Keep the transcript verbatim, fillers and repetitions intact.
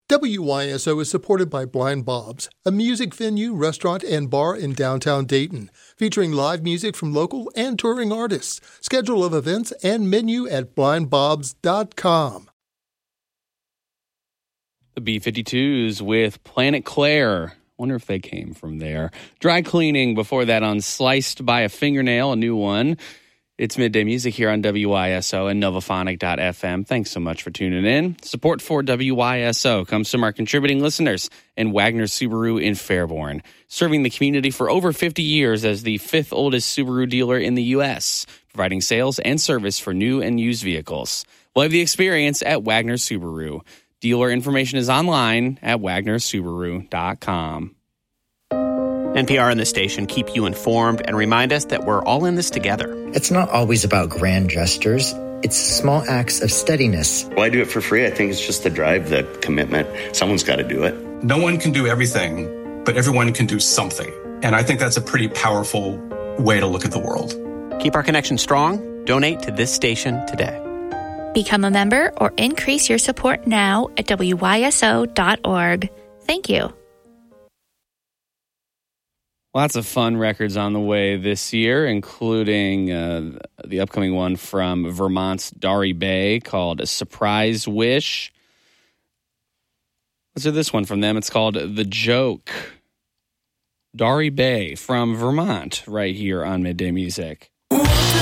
W Y S O is supported by Blind Bob's, a music venue, restaurant, and bar in downtown Dayton, featuring live music from local and touring artists. Schedule of events and menu at blind bobs dot com. The B fifty-twos with Planet Claire. Wonder if they came from there. Dry Cleaning before that on Sliced by a Fingernail, a new one. It's Midday Music here on W Y S O and Novaphonic dot f m. Thanks so much for tuning in. Support for W Y S O comes from our contributing listeners and Wagner Subaru in Fairborn, serving the community for over fifty years as the fifth oldest Subaru dealer in the U S, providing sales and service for new and used vehicles. We'll have the experience at Wagner Subaru. Dealer information is online at wagner subaru dot com. N P R and the station keep you informed and remind us that we're all in this together. It's not always about grand gestures. It's small acts of steadiness. Well, I do it for free. I think it's just the drive, the commitment. Someone's got to do it. No one can do everything, but everyone can do something. And I think that's a pretty powerful way to look at the world. Keep our connection strong. Donate to this station today. Become a member or increase your support now at W Y S O dot org. Thank you. Lots of fun records on the way this year, including uh, the upcoming one from Vermont's Dari Bay called Surprise Wish. Let's do this one from them. It's called The Joke. Dari Bay from Vermont right here on Midday Music.